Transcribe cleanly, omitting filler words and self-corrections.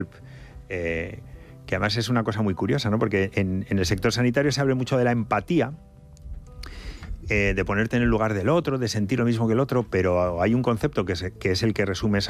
que además es una cosa muy curiosa, ¿no? Porque en el sector sanitario se habla mucho de la empatía, de ponerte en el lugar del otro, de sentir lo mismo que el otro, pero hay un concepto que es el que resume esa